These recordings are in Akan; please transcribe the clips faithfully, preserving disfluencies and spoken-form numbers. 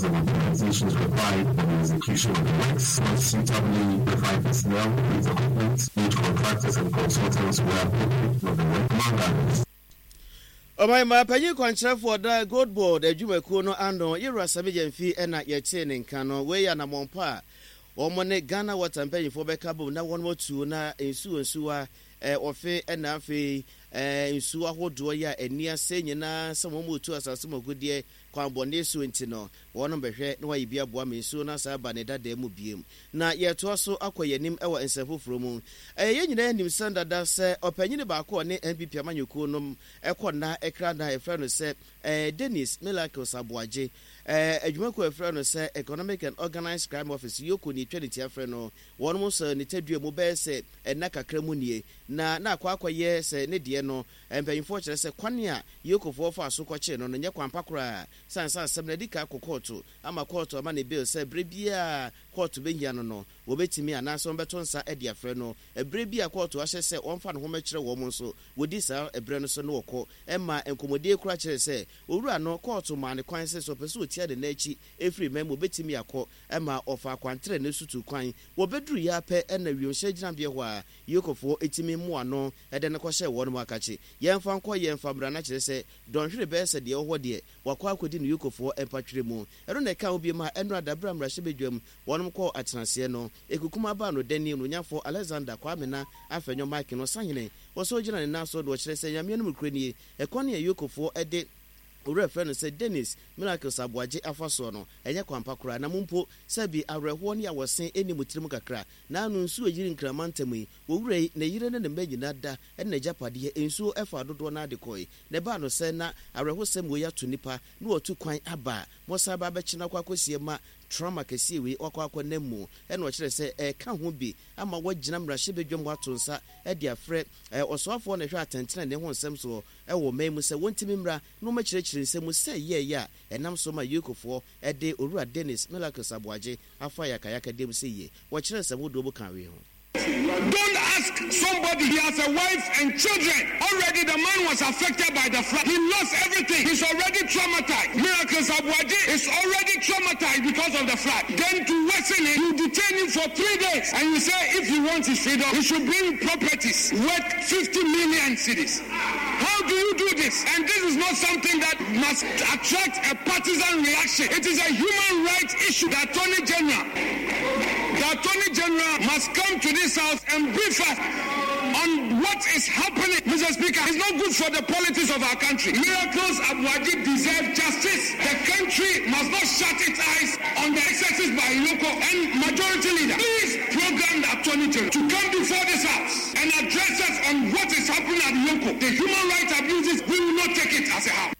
the mobilizations required for the execution of the works not suitably defined personnel, with equipment, need contractors and consultants who are equipped for the work, among others. Omai ma panyi kwankyerɛ for da gold board adwumakuo no ano yɛwura sabe yɛmfi ɛna yɛte ne nka no wei ya na mɔmpa a wɔn ne Ghana water mpanyinfoɔ bɛka bom na wɔn motuo na nsuo nsuwa eh ofe ɛna afei eh nsuo ahodoɔ ya ani ase nyinaa sɛ wɔn motu asase mogudie kwambɔne so nti no wɔn bɛhwɛ na wɔyɛ bia boa me nsuo na saa ba ne dada mu biem na yɛto so akɔ yanim ɛwɔ nsɛfoforo mu eh yɛn nyinaa nim sandada sɛ ɔpanyin baako ne N P P amanyɔkuo nom ɛkɔ na ɛkra na ɛfrɛ no sɛ eh Dennis Miracles Abuaje eh adwumakuo ɛfrɛ no sɛ Economic and Organized Crime Office yoko ni twɛ ne tia frɛ no wɔn mo sɛ ne tadua mu bɛɛ sɛ ɛna kakra mu nie na na akɔ akɔyɛ sɛ ne deɛ no mpanyinfoɔ kyerɛ sɛ kwane a yokofoɔ fa so kɔkye no no nyɛ kwampa koraa sansa asɛm na dika akɔkɔɔto ama kɔɔto ama ne bill sɛ bere bia kɔɔto bɛhia no no wɔbɛtumi anaasɛ wɔbɛto nsa ɛde afrɛ no bere bia kɔɔto ahyɛ sɛ wɔmfa no ho mɛkyerɛ wɔn nso wɔdi saa ɛbrɛ no so no wɔkɔ ɛma nkɔmmɔdie kora kyerɛ sɛ owura no kɔɔto ma ne kwan sɛ sɛ ɔpɛ sɛ ɔtia de n'akyi ɛfiri mɛm wɔbɛtumi akɔ ɛma ɔfa akwantere ne sutu kwan wɔbɛduru yɛ apɛ ɛna wiemhyɛ gyinabea hɔ a yokofoɔ ɛtumi mmoa no ɛde ne kɔhyɛ wɔn mu akakye yɛmfa nkɔ yɛmfa mmara na kyerɛ sɛ dɔnhwere bɛɛ sɛ deɛ ɔwɔ deɛ wakɔ akɔdi no yokofoɔ ɛmpatwere mu ɛno na ɛka obi ma ɛno adabra mmarahyɛ badwam wɔnom kɔ atenaseɛ no ekukuma ba no dani no nyafo Alexander Kwamena afɛnyɔ Mike no sahene wɔsɔ gyina ne naso do wɔkyerɛ sɛ nyame no mukure nie ɛkɔ ne yokofoɔ ɛde owura frɛ no sɛ Dennis Miracles Abuaje afaso no ɛnyɛ kwampa kora na mumpo sɛ bi awerɛhoɔ ne a wɔsen ɛni mutirim kakra na anu nsuo yiri nkrama ntam yi wɔwura yi na yire ne ne manyina da ɛna japadeɛ nsuo ɛfa dodoɔ na ade kɔi ne ba no sɛ na awerɛhosɛm wo ya to nipa na wɔtu kwan aba mosa ba bɛkyina kwa kɔsie ma trauma kɛsie wei wakɔ akɔ namu ɛna ɔkyerɛ sɛ ɛka ho bi ama wɔgyina mmarahyɛ badwam wato nsa ɛde afrɛ ɔsoafoɔ na hwɛ atɛntena ne ho nsɛm so ɛwɔ man mu sɛ wɔntimi mmra na wɔmakyerɛkyerɛ nsɛm sɛ yɛyɛ a ɛnam so ma yokofoɔ ɛde owura Dennis Miracles Abuaje afa yakayaka dem sɛ yie wɔkyerɛ nsɛm wodoɔ bu kan we ho. Don't ask somebody. He has a wife and children. Already the man was affected by the flood. He lost everything. He's already traumatized. Miracles Abuaje is already traumatized because of the flood. Then to worsen it, you detain him for three days. And you say if he wants his freedom, he should bring properties worth fifty million cedis. How do you do this? And this is not something that must attract a partisan reaction. It is a human rights issue. The Attorney General, the Attorney General must come to this house and brief us on what is happening. Mister Speaker, it's not good for the politics of our country. Miracles Abuaje deserve justice. The country must not shut its eyes on the excesses by Yoko and majority leader. Please program the Attorney General to come before this house and address us on what is happening at Yoko. The human rights abuses, we will not take it as a house.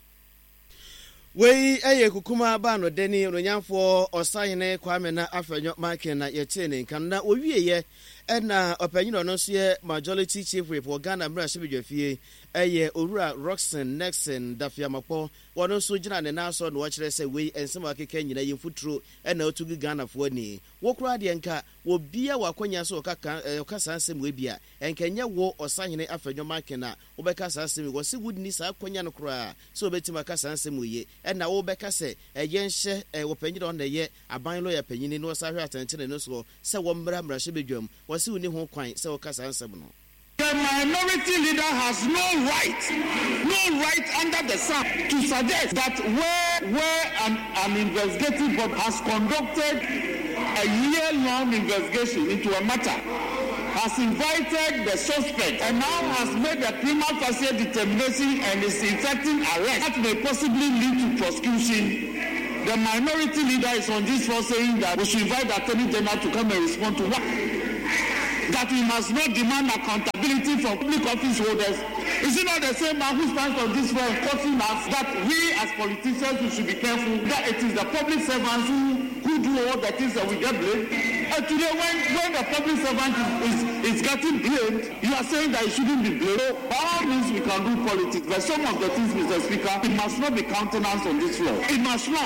Wei eye kukuma ba no deni onyanfo osahene Kwamena afenyo Mike na yete ne nkan na owieye ɛna ɔpanyin no so ye majority chief whip for Ghana mmarahyɛ badwafie ɛyɛ owura Roxen Nexon Dafiamapo wɔno so gyina ne naso no wɔkyerɛ sɛ wei ensɛm akeka nyina yimfuturo ɛna otugu Ghana fo ani wokura de nka wobia wakonya so ɔkaka ɔkasa nsɛm we bia enkanya wo ɔsahene afenyo Mike na wobɛka sa nsɛm wo se wudni sa akonya no kura so obetima kasa nsɛm we ɛna wobɛka sɛ ɛyɛ nhyɛ wɔpanyin no na yɛ aban lawyer panyin no sa hwɛ atɛntene no so sɛ wɔmmra mmarahyɛ badwam wɔse uni ho kwan sɛ wɔkasa nsɛm no. The minority leader has no right, no right under the sun to suggest that where, where an, an investigative board has conducted a year-long investigation into a matter, has invited the suspect and now has made a prima facie determination and is effecting arrest that may possibly lead to prosecution. The minority leader is on this floor saying that we should invite the Attorney General to come and respond to what? That we must not demand accountability from public office holders. Is it not the same man who stands on this floor enforcing us that we as politicians we should be careful that it is the public servants who, who do all the things that we get blamed? And today when, when the public servant is, is, is getting blamed, you are saying that it shouldn't be blamed. So by all means we can do politics, but some of the things, Mister Speaker, it must not be countenanced on this floor. It must not.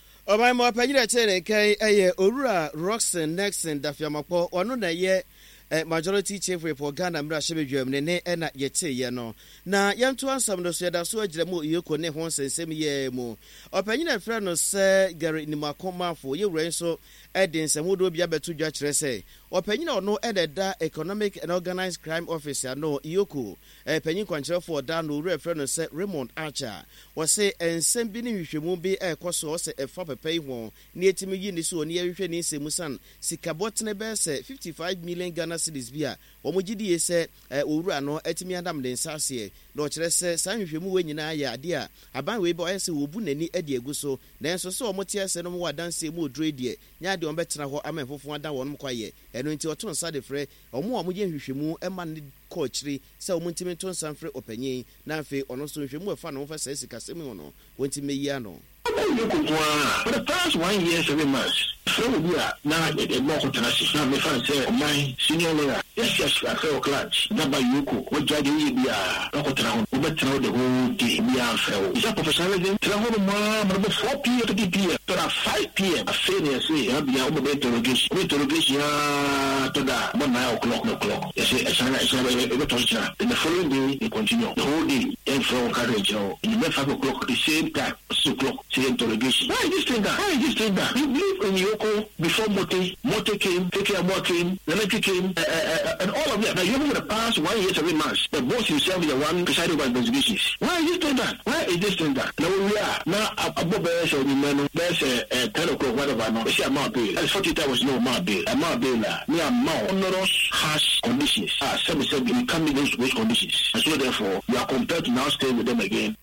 Obaimo apanyira chere kai eye owura Roxen Nexon Dafiamapo ono na ye eh, majority chief report Ghana Mra Shebedwam ne ne na yete ye no na yanto ansam no so yeda so agyira mu Iyoko ne ho sensem ye mu opanyina frɛ no se Gary Nimakomafo ye wura nso edin semudo bia betu dwa kyerɛ sɛ opanyina ono ededa economic and organized crime officer no Iyoko eh, panyin kwankyerɛfo da no wura frɛ no se Raymond Archer wɔse ensem bi ne hwehwɛmu bi ekoso wɔse efa pepai ho ne etimi yi ni so ne yɛhwehwɛ ne nsemusan sikabotne be se fifty-five million Ghana cedis bia omugidi se owura no etimi adam den sase no kyerɛ sɛ sanhwehwɛmu we nyina ya ade a aban we ba ɔyɛ sɛ wobu nani ade agu so nanso sɛ ɔmote ase no mo wadanse mu odre die nya de ɔmbɛtena hɔ ama fofo ada wɔn kwaye ɛno nti ɔto nsa de frɛ ɔmo a moyɛ hwehwɛmu ɛma ne kɔɔkyiri sɛ ɔmo ntimi to nsa frɛ ɔpanyin na afei ɔno so hwehwɛmu ɛfa no ho fa sɛ sikasɛm ho no wɔntimi yi ano. For the past one year, seven months, so we are now at the more contrast. Now, my friend said, my senior lawyer, yes, yes, I fell clutch. Number Yoko, what judge we are, not around, we bet the whole day, we are fell. Is that professionalism? Travel, mom, number four p.m. to p.m. To five p.m. I say, I say, I'll be out of interrogation. Interrogation, to that one nine o'clock, no clock. Yes, it's a and the following day, they continue the whole day, and from carriage, and then five o'clock, the same time, six o'clok. Interrogation. Why is this thing that? Why is this thing that? You believe in Yoko before Mote, Mote came, Take Care More came, Lenaki came, uh, uh, and all of that. Now, you over the past one year, seven months, the boss himself is the one presiding over investigations. Why is this thing that? Why is this thing that? Now, we are. Now, above the rest of the men, there's a ten o'clock, whatever, no, they say amount bail. And forty hours, no amount bail. Amount bail, me amount, onerous, harsh conditions. Ah, some said we can't meet those, those conditions. And so, therefore, we are compelled to now stay with them again.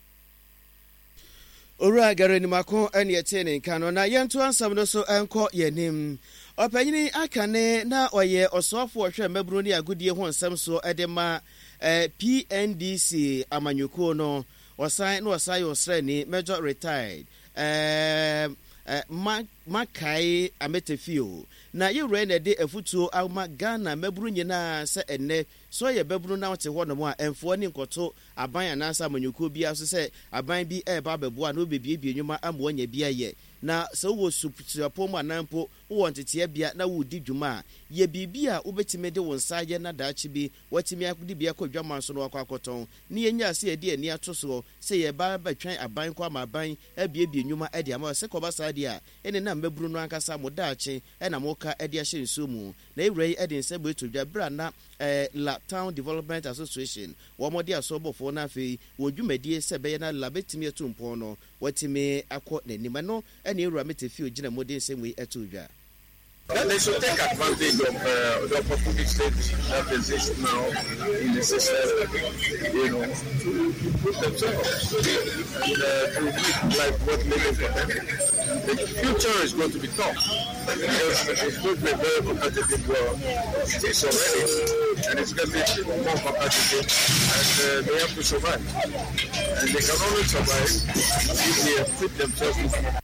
Ora Gary Nimakomafo ene yetene nkano na yento ansam no so enko yenim opanyini akane na oye osofo ohwe maburu ni agudie ho nsam so edema eh, P N D C amanyuko no osan no osai osrani major retired eh Uh, Makai Ametefio na yewre na de afutuo ama Ghana maburu nyina se enne so ye baburu na wote ho no mo a emfo ni nkoto aban anasa amanyuko bia so se aban bi e ba bebo a no bebiebie nyuma amo nya bia ye na so wo supuapo mu anampo wo ntete bia na wo di dwuma ye bibia ubetime de won saye na daachi bi watimi akudi bia kwadwama so no akwakoton ni yenya se ade ani atoso se ye ba batwan aban kwa ma aban abiebie nyuma ade ama se koba saade a ene na maburu no ankasa mo daachi e na mo ka ade ahye nso mu na ewrei ade nse bo etodwa bra na eh, La Town Development Association wo mo de asobofo na afei wo dwumadie se be na labetimi etumpo no watimi akọ n'anim no ene ewura metefio gina modern same etodwa. They should take advantage of uh, the opportunity that exists now in the system, you know, to put themselves and uh, to make life worth living for them. The future is going to be tough because it's going to be a very competitive world. It is already, and it's going to be more competitive, and uh, they have to survive. And they can only survive if they equip themselves with.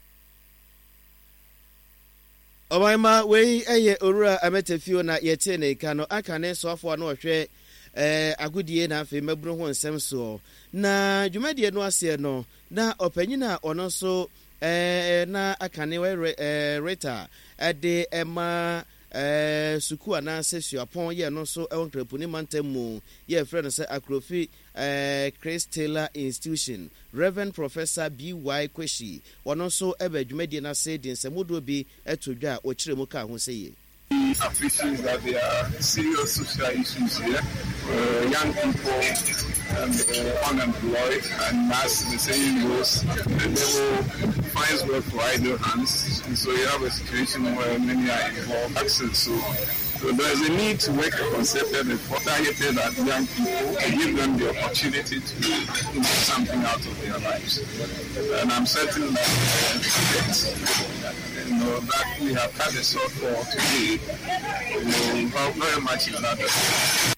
Omaima we eye Owura Ametefio na yetene kano akane so afo na ohwe eh agudie na afi maburu ho nsem so na dwumadie no ase no na opanyina ono so eh na akane we eh reta ade ema eh suku ana sesuapon ye no so ewontrepu mantamu ye frɛ no sɛ Akrofi eh Chris Taylor Institution Reverend Professor B Y Kweshi wono so ebe dwumadie na se din semudo bi etodwa o kyerɛ mu ka ho sɛ ye appreciate that there are serious social issues here. Uh, young people and uh, unemployed, and as the saying goes, the devil finds work for idle hands. And so you have a situation where many are involved. So, so there is a need to make a concerted effort targeted at young people to give them the opportunity to do something out of their lives. And I'm certain that uh, you know, that we have had a sort for today will involve very much in that.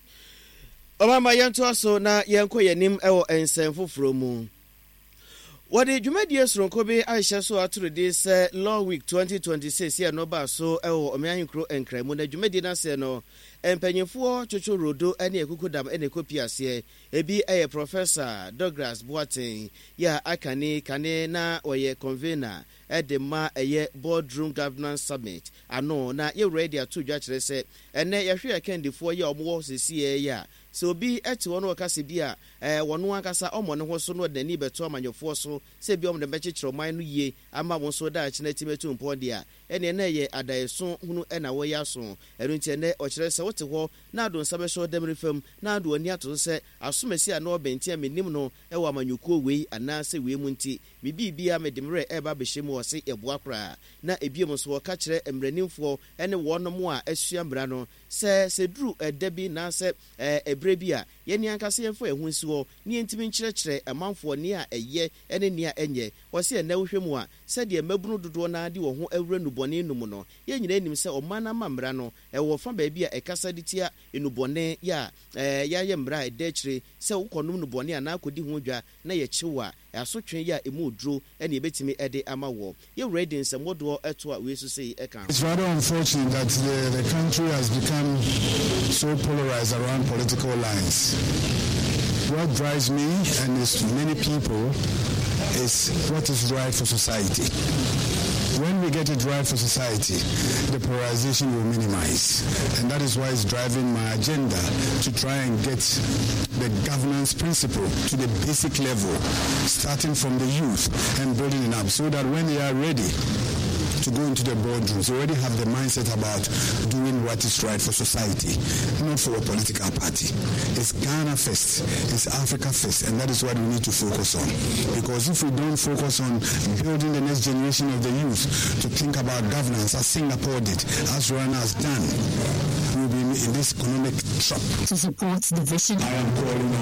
Obama yanto aso na yenko yenim ewo ensem foforo mu What the Jumedius Ronkobe Aisha so to this uh, Law Week twenty twenty-six here no ba so e wo omean kro enkremu na Jumedina se no empenyefo chocho rodo ene ekukudam ene kopiase ebi eye Professor Douglas Boateng ya akane kane na oye convener edema eye boardroom governance summit ano na ye ready to dwa kire se ene ye hwe akandifo ye omwo sisi ya so bi eti wono akase bia eh wono akasa omo ne ho so no dani beto amanyofo so se bi om de bechichiro man no yie ama won so da akine timetu mpode a ene na ye adayeso hunu ena wo ya so enu nti ene o kire se wote ho na ado nsabe so dem refam na ado ani ato se asomasi a na obenti amenim no e wa amanyuko wei ana se wei mu nti bibi bia medimre e ba behemu wo se eboa kra na ebiem so ka kire emranimfo ene wonom a asua mbra no se se duru edabi na se e brebia yeni ankase yemfo ehun si wo ni entimi nkyerɛkyerɛ amanfo ni a ɛyɛ ene ni a enye wo se na wohwemu a se de mabunu dodo na de wo ho awura nubɔne num no ye nyina nim se ɔmana mamra no ɛwɔ fa ba bia ɛkasa ditia enubɔne ya eh ya ye mbra ɛdakyire se wokɔnum nubɔne a na akodi ho dwa na ye kyewa asotwe ya emu duro ene ebetimi ɛde ama wo ye ready nsemodo ɛto a we so sei ɛka. It's rather unfortunate that the, the country has become so polarized around political lines. What drives me and is many people is what is right for society. When we get it right for society, the polarization will minimize. And that is why it's driving my agenda to try and get the governance principle to the basic level, starting from the youth and building it up so that when they are ready to go into the boardrooms, they already have the mindset about doing what is right for society, not for a political party. It's Ghana first, it's Africa first, and that is what we need to focus on. Because if we don't focus on building the next generation of the youth to think about governance, as Singapore did, as Rwanda has done, we'll be in this economic trap. To support the vision, I am calling